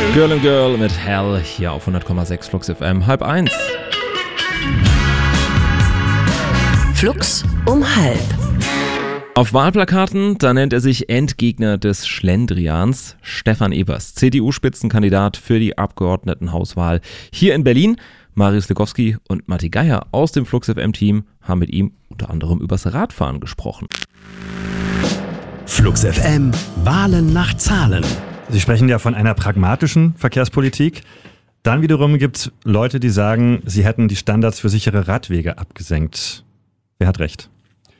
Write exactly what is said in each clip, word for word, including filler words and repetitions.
Girl and Girl mit Hell hier auf hundert Komma sechs Flux F M, halb eins. Flux um halb. Auf Wahlplakaten, da nennt er sich Endgegner des Schlendrians, Stefan Evers, C D U-Spitzenkandidat für die Abgeordnetenhauswahl hier in Berlin. Marius Legowski und Matti Geier aus dem Flux F M-Team haben mit ihm unter anderem übers Radfahren gesprochen. Flux F M, Wahlen nach Zahlen. Sie sprechen ja von einer pragmatischen Verkehrspolitik. Dann wiederum gibt es Leute, die sagen, sie hätten die Standards für sichere Radwege abgesenkt. Wer hat recht?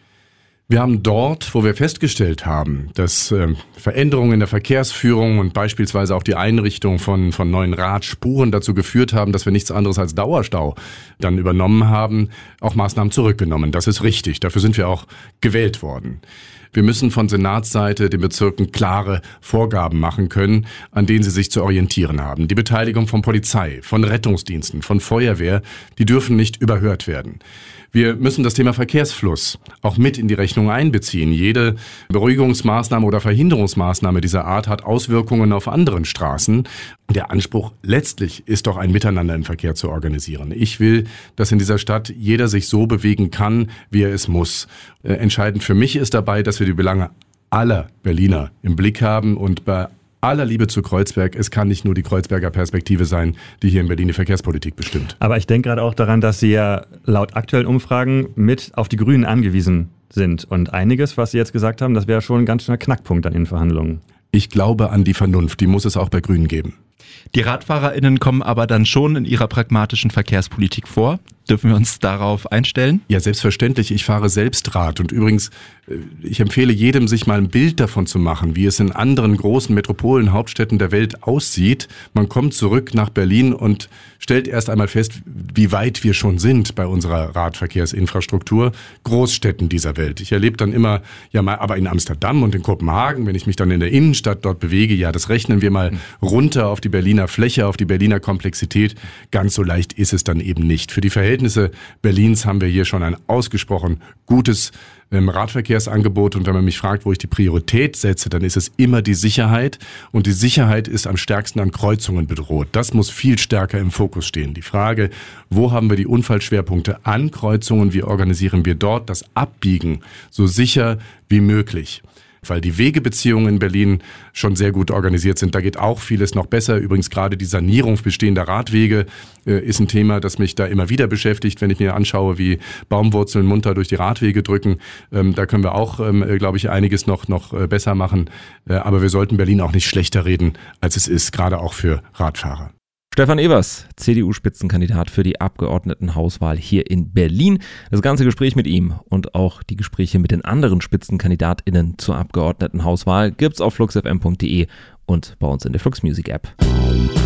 Wir haben dort, wo wir festgestellt haben, dass äh, Veränderungen in der Verkehrsführung und beispielsweise auch die Einrichtung von, von neuen Radspuren dazu geführt haben, dass wir nichts anderes als Dauerstau dann übernommen haben, auch Maßnahmen zurückgenommen. Das ist richtig. Dafür sind wir auch gewählt worden. Wir müssen von Senatsseite den Bezirken klare Vorgaben machen können, an denen sie sich zu orientieren haben. Die Beteiligung von Polizei, von Rettungsdiensten, von Feuerwehr, die dürfen nicht überhört werden. Wir müssen das Thema Verkehrsfluss auch mit in die Rechnung einbeziehen. Jede Beruhigungsmaßnahme oder Verhinderungsmaßnahme dieser Art hat Auswirkungen auf anderen Straßen. Der Anspruch letztlich ist doch ein Miteinander im Verkehr zu organisieren. Ich will, dass in dieser Stadt jeder sich so bewegen kann, wie er es muss. Äh, entscheidend für mich ist dabei, dass wir die Belange aller Berliner im Blick haben und bei aller Liebe zu Kreuzberg, es kann nicht nur die Kreuzberger Perspektive sein, die hier in Berlin die Verkehrspolitik bestimmt. Aber ich denke gerade auch daran, dass Sie ja laut aktuellen Umfragen mit auf die Grünen angewiesen sind. Und einiges, was Sie jetzt gesagt haben, das wäre schon ein ganz schöner Knackpunkt an Ihren Verhandlungen. Ich glaube an die Vernunft, die muss es auch bei Grünen geben. Die RadfahrerInnen kommen aber dann schon in ihrer pragmatischen Verkehrspolitik vor. Dürfen wir uns darauf einstellen? Ja, selbstverständlich. Ich fahre selbst Rad. Und übrigens, ich empfehle jedem, sich mal ein Bild davon zu machen, wie es in anderen großen Metropolen, Hauptstädten der Welt aussieht. Man kommt zurück nach Berlin und stellt erst einmal fest, wie weit wir schon sind bei unserer Radverkehrsinfrastruktur. Großstädten dieser Welt. Ich erlebe dann immer, ja mal, aber in Amsterdam und in Kopenhagen, wenn ich mich dann in der Innenstadt dort bewege, ja, das rechnen wir mal runter auf die Berliner Fläche, auf die Berliner Komplexität. Ganz so leicht ist es dann eben nicht. Für die Verhältnisse Berlins haben wir hier schon ein ausgesprochen gutes ähm, Radverkehrsangebot. Und wenn man mich fragt, wo ich die Priorität setze, dann ist es immer die Sicherheit. Und die Sicherheit ist am stärksten an Kreuzungen bedroht. Das muss viel stärker im Fokus stehen. Die Frage, wo haben wir die Unfallschwerpunkte an Kreuzungen? Wie organisieren wir dort das Abbiegen so sicher wie möglich? Weil die Wegebeziehungen in Berlin schon sehr gut organisiert sind. Da geht auch vieles noch besser. Übrigens gerade die Sanierung bestehender Radwege äh, ist ein Thema, das mich da immer wieder beschäftigt, wenn ich mir anschaue, wie Baumwurzeln munter durch die Radwege drücken. Ähm, da können wir auch, ähm, glaube ich, einiges noch, noch äh, besser machen. Äh, aber wir sollten Berlin auch nicht schlechter reden, als es ist, gerade auch für Radfahrer. Stefan Evers, C D U-Spitzenkandidat für die Abgeordnetenhauswahl hier in Berlin. Das ganze Gespräch mit ihm und auch die Gespräche mit den anderen SpitzenkandidatInnen zur Abgeordnetenhauswahl gibt's auf flux f m punkt d e und bei uns in der Flux Music App.